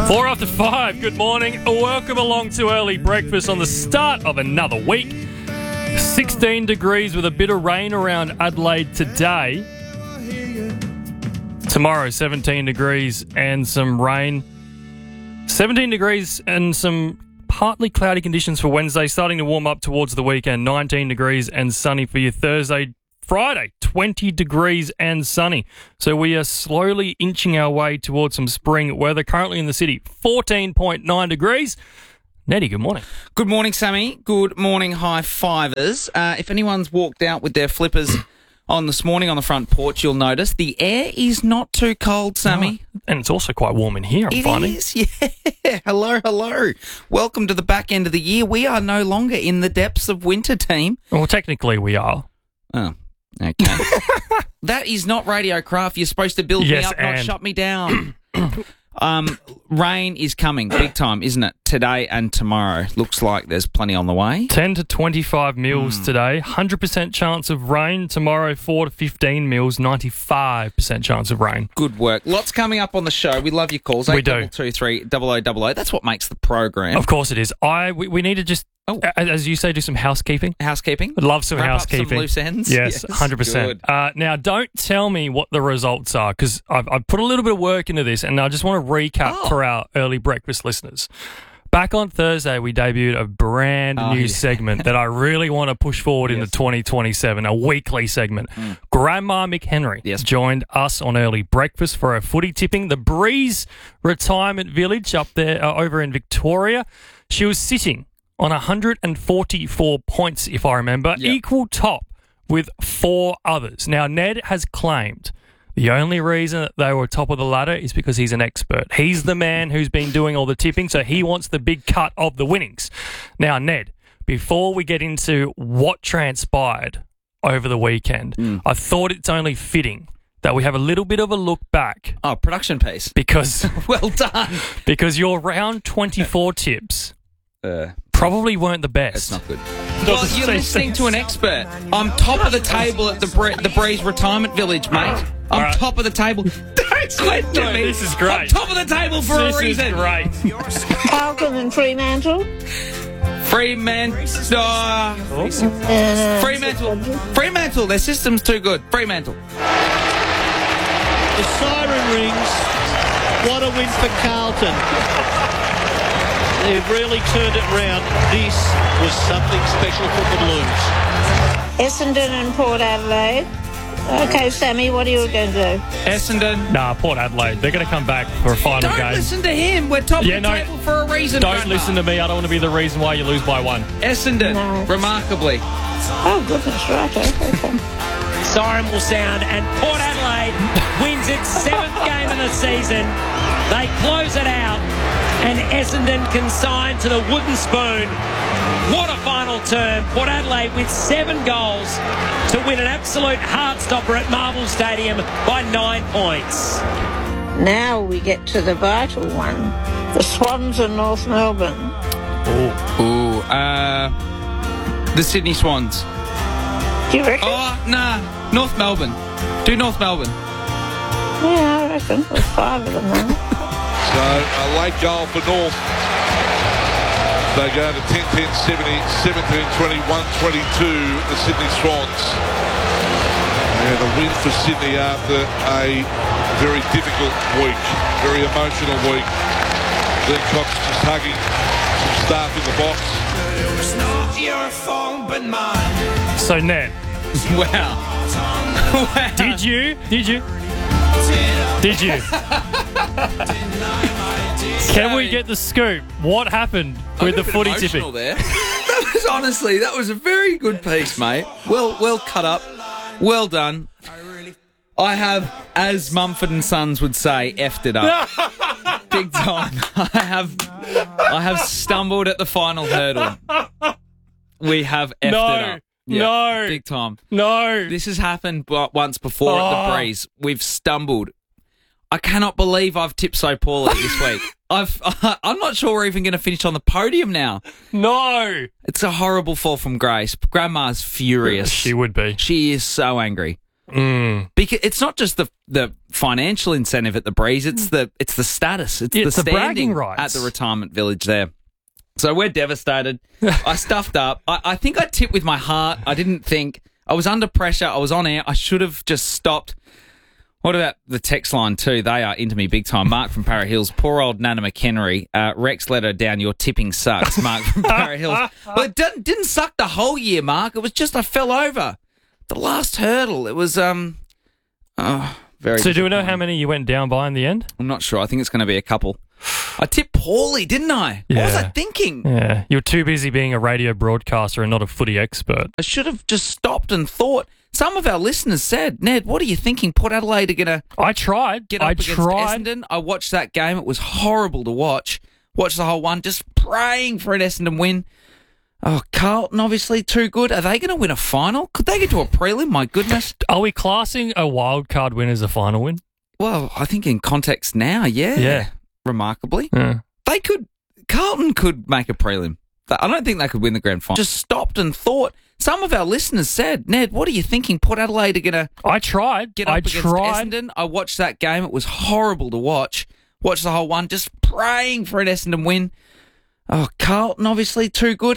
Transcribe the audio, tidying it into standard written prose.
Four after 5, good morning. Welcome along to Early Breakfast on the start of another week. 16 degrees with a bit of rain around Adelaide today. Tomorrow, 17 degrees and some rain. 17 degrees and some partly cloudy conditions for Wednesday, starting to warm up towards the weekend. 19 degrees and sunny for your Thursday. Friday, 20 degrees and sunny. So we are slowly inching our way towards some spring weather. Currently in the city, 14.9 degrees. Nettie, good morning. Good morning, Sammy. Good morning, high fivers. If anyone's walked out with their flippers on this morning on the front porch, you'll notice the air is not too cold, Sammy. Oh, and it's also quite warm in here, I'm finding. It is, yeah. Hello. Welcome to the back end of the year. We are no longer in the depths of winter, team. Well, technically we are. Oh. Okay. That is not Radio Craft. You're supposed to build me up, not shut me down. Rain is coming big time, isn't it? Today and tomorrow. Looks like there's plenty on the way. 10 to 25 mils today. 100% chance of rain. Tomorrow, 4 to 15 mils. 95% chance of rain. Good work. Lots coming up on the show. We love your calls. We do. 8223 That's what makes the program. Of course it is. We need to just, as you say, do some housekeeping. Housekeeping? I'd love some housekeeping. Up some loose ends. Yes, 100%. Now, don't tell me what the results are, because I've put a little bit of work into this, and I just want to recap for our early breakfast listeners. Back on Thursday, we debuted a brand new segment that I really want to push forward into 2027, a weekly segment. Grandma McHenry joined us on Early Breakfast for our footy tipping. The Breeze Retirement Village up there over in Victoria. She was sitting on 144 points, if I remember, equal top with 4 others. Now, Ned has claimed the only reason that they were top of the ladder is because he's an expert. He's the man who's been doing all the tipping, so he wants the big cut of the winnings. Now, Ned, before we get into what transpired over the weekend, I thought it's only fitting that we have a little bit of a look back. Oh, production piece. Because well done. Because your round 24 tips probably weren't the best. That's not good. Well, you're listening to an expert. I'm top of the table at the Breeze Retirement Village, mate. I'm top of the table. Don't sweat to me. This is great. I'm top of the table for a reason. This is great. Carlton and Fremantle. Fremantle. Their system's too good. Fremantle. The siren rings. What a win for Carlton. They've really turned it round. This was something special for the Blues. Essendon and Port Adelaide. Okay, Sammy, what are you going to do? Essendon. Nah, Port Adelaide. They're going to come back for a final game. Don't listen to him. We're top of the table for a reason. Don't listen to me. I don't want to be the reason why you lose by 1. Essendon, remarkably. Oh, goodness, right. Okay. Siren will sound, and Port Adelaide wins its 7th game of the season. They close it out, and Essendon consigned to the wooden spoon. What a final term. Port Adelaide with 7 goals to win an absolute heartstopper at Marvel Stadium by 9 points. Now we get to the vital one. The Swans and North Melbourne. The Sydney Swans. Do you reckon? Oh, nah. North Melbourne. Do North Melbourne. Yeah, I reckon. There's 5 of them now. So a late goal for North. They go to 10-10, 70, 17-20, 122, the Sydney Swans. And a win for Sydney after a very difficult week, very emotional week. Glenn Cox just hugging some staff in the box. So, Ned. Wow. Did you? Can we get the scoop? What happened with the footy tipping? There. That was a very good piece, mate. Well cut up. Well done. I have, as Mumford and Sons would say, effed it up. Big time. I have stumbled at the final hurdle. We have effed it up. Yeah, no. Big time. No. This has happened once before at the Breeze. We've stumbled. I cannot believe I've tipped so poorly this week. I'm not sure we're even going to finish on the podium now. No. It's a horrible fall from grace. Grandma's furious. She would be. She is so angry. Because it's not just the financial incentive at the Breeze, it's the status, it's the the bragging standing rights at the retirement village there. So we're devastated. I stuffed up. I think I tipped with my heart. I didn't think. I was under pressure. I was on air. I should have just stopped. What about the text line too? They are into me big time. Mark from Para Hills. Poor old Nana McHenry. Rex let her down. Your tipping sucks. Mark from Para Hills. But it didn't suck the whole year, Mark. It was just I fell over. The last hurdle. It was very. So do we know how many you went down by in the end? I'm not sure. I think it's going to be a couple. I tipped poorly, didn't I? Yeah. What was I thinking? Yeah, you're too busy being a radio broadcaster and not a footy expert. I should have just stopped and thought. Some of our listeners said, Ned, what are you thinking? Port Adelaide are going to I tried. get up against Essendon. I watched that game. It was horrible to watch. Watched the whole one, just praying for an Essendon win. Oh, Carlton, obviously, too good. Are they going to win a final? Could they get to a prelim? My goodness. Are we classing a wild card win as a final win? Well, I think in context now, yeah. Yeah. Remarkably. Yeah. Carlton could make a prelim. I don't think they could win the grand final. Just stopped and thought. Some of our listeners said, Ned, what are you thinking? Port Adelaide are going to I tried. get up against Essendon. I watched that game. It was horrible to watch. Watched the whole one, just praying for an Essendon win. Oh, Carlton, obviously, too good.